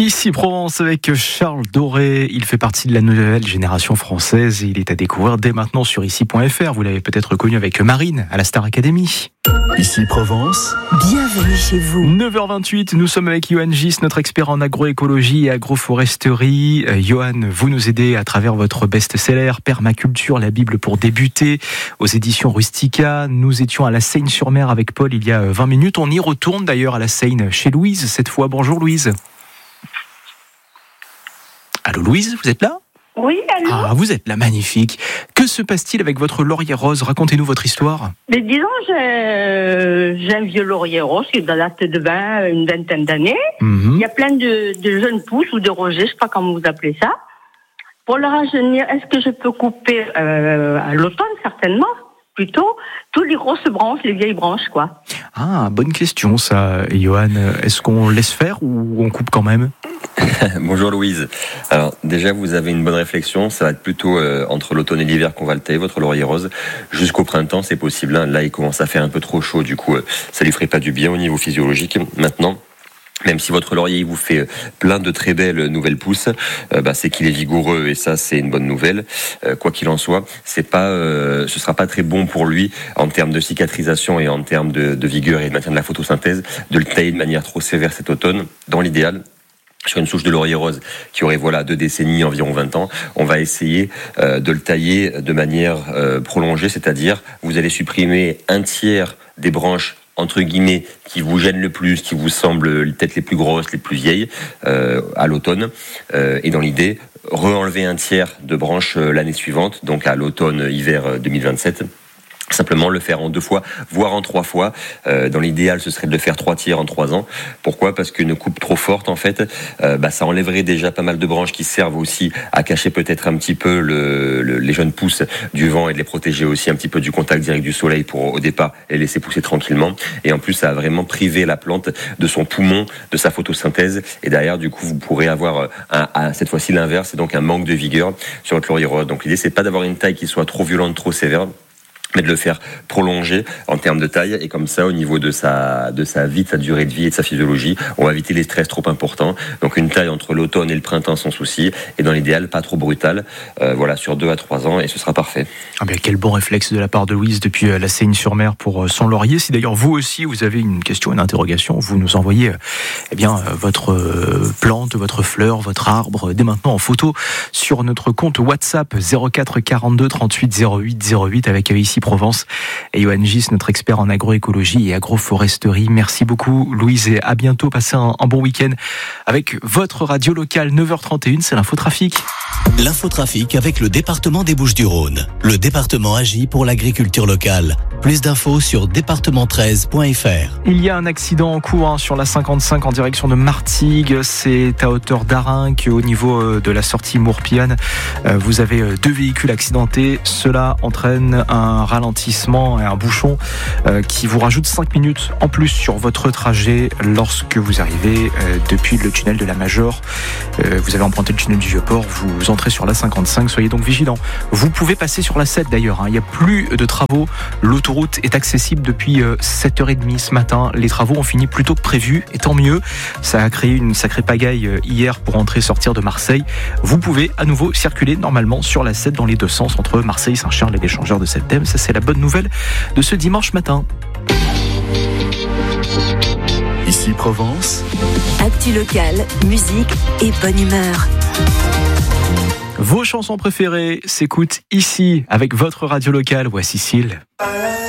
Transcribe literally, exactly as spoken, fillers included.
Ici Provence avec Charles Doré, il fait partie de la nouvelle génération française et il est à découvrir dès maintenant sur ici point f r. Vous l'avez peut-être connu avec Marine à la Star Academy. Ici Provence. Bienvenue chez vous. neuf heures vingt-huit, nous sommes avec Johan Gis, notre expert en agroécologie et agroforesterie. Euh, Johan, vous nous aidez à travers votre best-seller Permaculture, la Bible pour débuter, aux éditions Rustica. Nous étions à la Seyne-sur-Mer avec Paul il y a vingt minutes. On y retourne d'ailleurs à la Seyne chez Louise cette fois. Bonjour Louise. Allô Louise, vous êtes là ? Oui, allô ? Ah, vous êtes là, magnifique. Que se passe-t-il avec votre laurier rose ? Racontez-nous votre histoire. Mais disons, j'ai, j'ai un vieux laurier rose qui date de vingt, une vingtaine d'années. Mm-hmm. Il y a plein de, de jeunes pousses ou de rejets, je ne sais pas comment vous appelez ça. Pour le rajeunir, est-ce que je peux couper euh, à l'automne, certainement, plutôt, toutes les grosses branches, les vieilles branches, quoi. Ah, bonne question ça, Johan. Est-ce qu'on laisse faire ou on coupe quand même ? Bonjour Louise. Alors déjà vous avez une bonne réflexion, ça va être plutôt euh, entre l'automne et l'hiver qu'on va le tailler, votre laurier rose. Jusqu'au printemps c'est possible, hein. Là il commence à faire un peu trop chaud, du coup euh, ça lui ferait pas du bien au niveau physiologique. Maintenant, même si votre laurier il vous fait plein de très belles nouvelles pousses, euh, bah, c'est qu'il est vigoureux et ça c'est une bonne nouvelle. Euh, quoi qu'il en soit, c'est pas, euh, ce sera pas très bon pour lui en termes de cicatrisation et en termes de, de vigueur et de maintien de la photosynthèse de le tailler de manière trop sévère cet automne. Dans l'idéal, sur une souche de laurier rose qui aurait voilà deux décennies, environ vingt ans, on va essayer euh, de le tailler de manière euh, prolongée, c'est-à-dire vous allez supprimer un tiers des branches entre guillemets qui vous gênent le plus, qui vous semblent peut-être les plus grosses, les plus vieilles euh, à l'automne, euh, et dans l'idée re-enlever un tiers de branches euh, l'année suivante, donc à l'automne-hiver deux mille vingt-sept. Simplement le faire en deux fois, voire en trois fois. Euh, dans l'idéal, ce serait de le faire trois tiers en trois ans. Pourquoi ? Parce qu'une coupe trop forte, en fait, euh, bah, ça enlèverait déjà pas mal de branches qui servent aussi à cacher peut-être un petit peu le, le, les jeunes pousses du vent et de les protéger aussi un petit peu du contact direct du soleil pour, au départ, les laisser pousser tranquillement. Et en plus, ça a vraiment privé la plante de son poumon, de sa photosynthèse. Et derrière, du coup, vous pourrez avoir un, un, cette fois-ci l'inverse, et donc un manque de vigueur sur votre laurier rose. Donc l'idée, c'est pas d'avoir une taille qui soit trop violente, trop sévère, mais de le faire prolonger en termes de taille, et comme ça, au niveau de sa, de sa vie, de sa durée de vie et de sa physiologie, on va éviter les stress trop importants. Donc une taille entre l'automne et le printemps sans souci, et dans l'idéal, pas trop brutale, euh, voilà, sur deux à trois ans, et ce sera parfait. Ah bien, quel bon réflexe de la part de Louise depuis la Seyne-sur-Mer pour son laurier. Si d'ailleurs vous aussi, vous avez une question, une interrogation, vous nous envoyez eh bien, votre plante, votre fleur, votre arbre, dès maintenant en photo, sur notre compte WhatsApp zéro quatre quarante-deux trente-huit zéro huit zéro huit avec ici Provence et Johan Gis, notre expert en agroécologie et agroforesterie. Merci beaucoup Louise et à bientôt. Passez un, un bon week-end avec votre radio locale. Neuf heures trente et une, c'est l'infotrafic. L'infotrafic avec le département des Bouches-du-Rhône. Le département agit pour l'agriculture locale. Plus d'infos sur département treize point f r. Il y a un accident en cours hein, sur la cinquante-cinq en direction de Martigues. C'est à hauteur d'Arinque au niveau de la sortie Mourpiane. Vous avez deux véhicules accidentés. Cela entraîne un ralentissement et un bouchon qui vous rajoute cinq minutes en plus sur votre trajet lorsque vous arrivez depuis le tunnel de la Major. Vous avez emprunté le tunnel du Vieux-Port, vous entrez sur la cinquante-cinq. Soyez donc vigilants. Vous pouvez passer sur la sept d'ailleurs. Hein. Il n'y a plus de travaux. L'autoroute est accessible depuis sept heures trente ce matin. Les travaux ont fini plus tôt que prévu, et tant mieux. Ça a créé une sacrée pagaille hier pour entrer et sortir de Marseille. Vous pouvez à nouveau circuler normalement sur la sept dans les deux sens entre Marseille, Saint-Charles et l'échangeur de Septem. Ça, c'est la bonne nouvelle de ce dimanche matin. Ici Provence. Actu local, musique et bonne humeur. Vos chansons préférées s'écoutent ici avec votre radio locale. Voici Cécile.